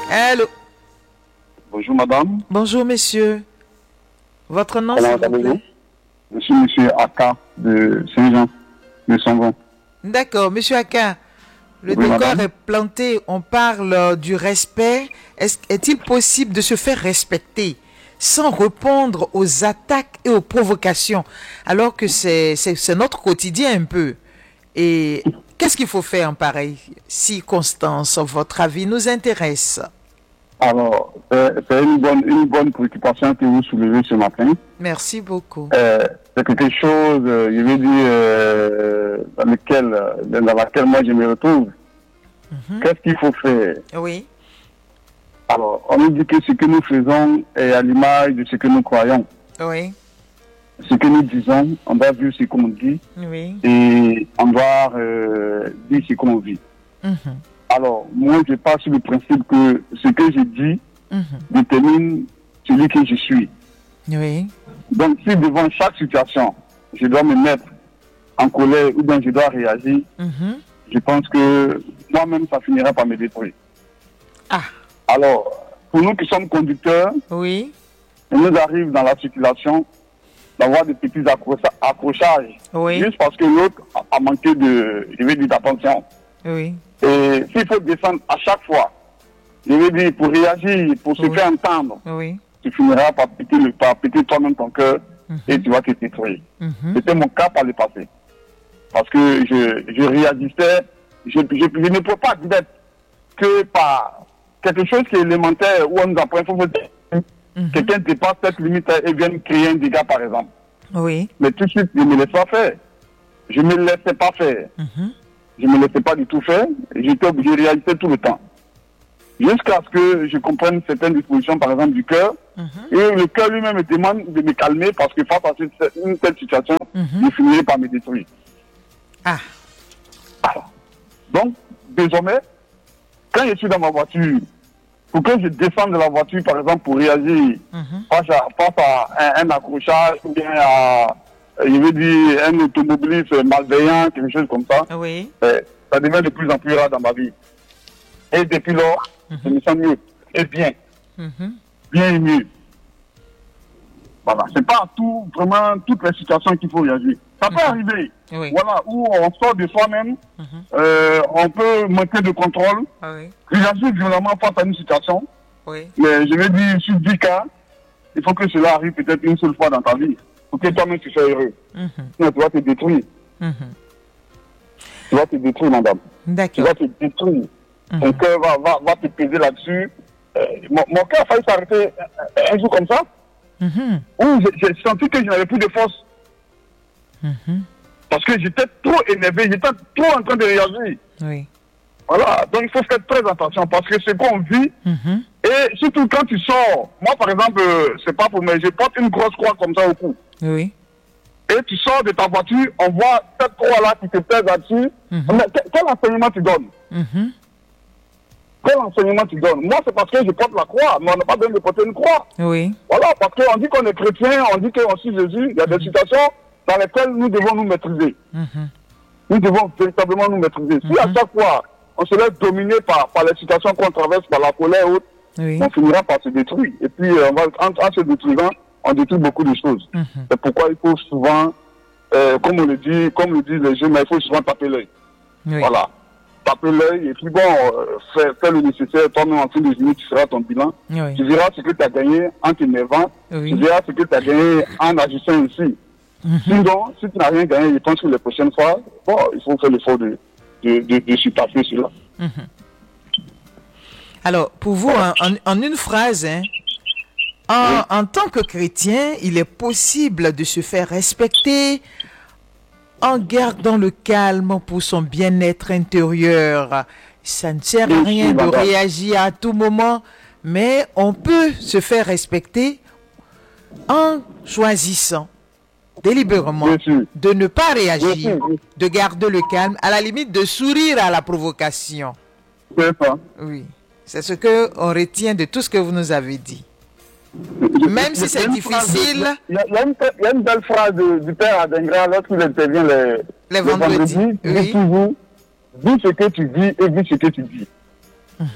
Allô. Bonjour madame. Bonjour monsieur. Votre nom, Comment s'il vous plaît? Je suis monsieur Aka de Saint-Jean, de Sangon. D'accord, monsieur Aka. Le Oui, décor madame. est planté, on parle du respect. Est-il possible de se faire respecter sans répondre aux attaques et aux provocations, alors que c'est notre quotidien un peu? Et qu'est-ce qu'il faut faire en pareille circonstance? Votre avis nous intéresse. Alors, c'est une bonne préoccupation que vous soulevez ce matin. Merci beaucoup. C'est quelque chose, je veux dire, dans laquelle moi je me retrouve. Qu'est-ce qu'il faut faire? Oui. Alors, on nous dit que ce que nous faisons est à l'image de ce que nous croyons. Oui. Ce que nous disons, on doit vivre ce qu'on dit Oui. et on doit dire ce qu'on vit. Alors, moi, je pars sur le principe que ce que je dis détermine celui que je suis. Oui. Donc, si devant chaque situation, je dois me mettre en colère ou bien je dois réagir, je pense que moi-même, ça finira par me détruire. Ah. Alors, pour nous qui sommes conducteurs, Oui. il nous arrive dans la circulation d'avoir des petits accrochages. Oui. Juste parce que l'autre a manqué d'attention. Oui. Et s'il faut descendre à chaque fois, je veux dire, pour réagir, pour se faire entendre, Oui. tu finiras par péter toi-même ton cœur et tu vas te détruire. C'était mon cas par le passé. Parce que je réagissais, je ne peux pas dire que par quelque chose qui est élémentaire où on nous apprend, il faut faire quelqu'un dépasse cette limite et vient créer un dégât par exemple. Oui. Mais tout de suite, je ne me laisse pas faire. Je ne me laissais pas faire. Je ne me laissais pas du tout faire. Je réagissais tout le temps. Jusqu'à ce que je comprenne certaines dispositions, par exemple, du cœur. Et le cœur lui-même me demande de me calmer parce que face à une telle situation, je finirai par me détruire. Ah. Alors, donc, désormais, quand je suis dans ma voiture, pour que je descende de la voiture, par exemple, pour réagir face à un accrochage ou bien à, je veux dire, un automobiliste malveillant, quelque chose comme ça, Oui. ça devient de plus en plus rare dans ma vie. Et depuis lors, je me sens mieux et bien. Bien et mieux. Voilà. C'est pas vraiment toutes les situations qu'il faut réagir. Ça peut arriver. Oui. Voilà, où on sort de soi-même, on peut manquer de contrôle, réagir violemment face à une situation. Oui. Mais je vais dire, sur 10 cas, il faut que cela arrive peut-être une seule fois dans ta vie. Pour que toi-même tu sois heureux. Sinon, tu vas te détruire. Tu vas te détruire, madame. Tu D'accord. vas te détruire. Ton cœur va te peser là-dessus. Mon cœur a failli s'arrêter un jour comme ça. Où j'ai senti que je n'avais plus de force. Parce que j'étais trop énervé, j'étais trop en train de réagir. Oui. Voilà, donc il faut faire très attention parce que ce qu'on vit, et surtout quand tu sors, moi par exemple, c'est pas pour moi, je porte une grosse croix comme ça au cou. Oui. Et tu sors de ta voiture, on voit cette croix-là qui te pèse là-dessus. Mais quel enseignement tu donnes? Quel enseignement tu donnes? Moi, c'est parce que je porte la croix, mais on n'a pas besoin de porter une croix. Oui. Voilà, parce qu'on dit qu'on est chrétien, on dit qu'on suit Jésus, il y a des situations dans lesquelles nous devons nous maîtriser. Nous devons véritablement nous maîtriser. Si à chaque fois, on se laisse dominer par les situations qu'on traverse, par la colère et autres, on finira par se détruire. Et puis, en se détruisant, on détruit beaucoup de choses. C'est pourquoi il faut souvent, comme le disent les jeunes, il faut souvent taper l'œil. Voilà. Taper l'œil et puis bon, faire le nécessaire. Toi-même, en fin de journée, tu feras ton bilan. Tu verras ce que tu as gagné en t'énervant. Tu verras ce que tu as gagné en agissant ici. Sinon, si tu n'as rien gagné, je pense que les prochaines fois, bon, il faut faire l'effort de surpasser cela. Alors, pour vous, en une phrase, en tant que chrétien, il est possible de se faire respecter en gardant le calme pour son bien-être intérieur. Ça ne sert à rien de réagir à tout moment, mais on peut se faire respecter en choisissant délibérément de ne pas réagir, de garder le calme, à la limite de sourire à la provocation. C'est ça. Oui, c'est ce qu'on retient de tout ce que vous nous avez dit. Même si c'est difficile. Il y a une belle phrase du père Adengra lorsqu'il intervient les vendredis. Il dit toujours, dis ce que tu dis et dis ce que tu dis.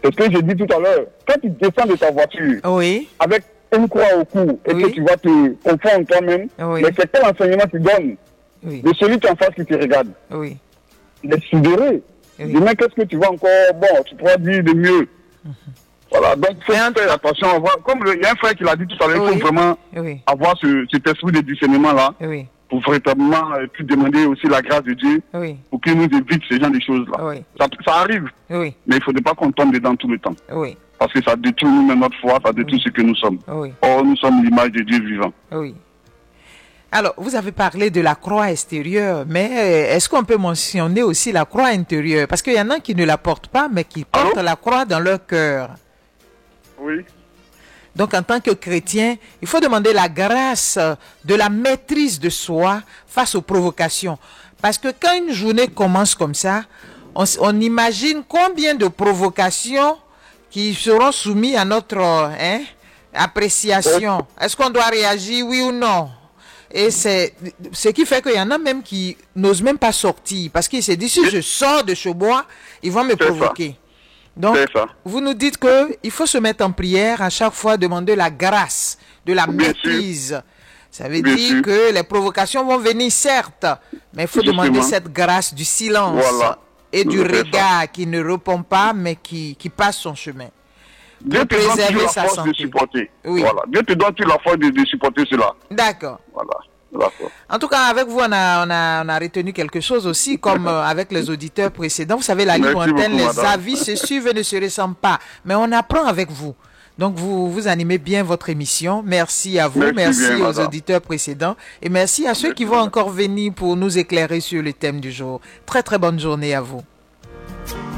C'est ce que j'ai dit tout à l'heure. Quand tu descends de ta voiture Oui. avec une croix au cou et que tu vas te confondre toi-même, mais c'est quel enseignement tu donnes de celui qui est en face qui te regarde? Oui. Il est sidéré. Demain, qu'est-ce que tu vas encore... Bon, tu pourras dire de mieux. Voilà, donc il faut faire attention. Comme il y a un frère qui l'a dit tout à l'heure, il faut vraiment avoir cet esprit de discernement-là pour véritablement demander aussi la grâce de Dieu pour qu'il nous évite ce genre de choses-là. Ça arrive, mais il ne faudrait pas qu'on tombe dedans tout le temps. Parce que ça détruit nous-mêmes notre foi, ça détruit ce que nous sommes. Or, nous sommes l'image de Dieu vivant. Alors, vous avez parlé de la croix extérieure, mais est-ce qu'on peut mentionner aussi la croix intérieure? Parce qu'il y en a qui ne la portent pas, mais qui portent la croix dans leur cœur. Oui. Donc, en tant que chrétien, il faut demander la grâce de la maîtrise de soi face aux provocations. Parce que quand une journée commence comme ça, on imagine combien de provocations qui seront soumises à notre appréciation. Est-ce qu'on doit réagir, oui ou non? Et c'est ce qui fait qu'il y en a même qui n'osent même pas sortir. Parce qu'ils se disent, si je sors de ce bois, ils vont me provoquer. Donc, vous nous dites qu'il faut se mettre en prière à chaque fois, demander la grâce de la maîtrise. Ça veut dire que les provocations vont venir, certes, mais il faut demander cette grâce du silence et du regard qui ne répond pas, mais qui passe son chemin. Dieu te donne toujours la force de supporter. Voilà. Dieu te donne toujours la force de supporter cela. D'accord. Voilà. En tout cas, avec vous, on a retenu quelque chose aussi, comme avec les auditeurs précédents. Vous savez, la libre antenne, les avis se suivent et ne se ressemblent pas. Mais on apprend avec vous. Donc, vous animez bien votre émission. Merci à vous, merci aux auditeurs précédents. Et merci à ceux qui vont encore venir pour nous éclairer sur le thème du jour. Très, très bonne journée à vous.